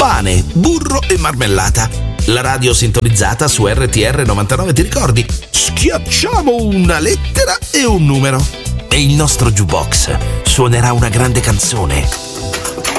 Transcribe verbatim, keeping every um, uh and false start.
pane, burro e marmellata. La radio sintonizzata su R T R novantanove, ti ricordi? Schiacciamo una lettera e un numero e il nostro jukebox suonerà una grande canzone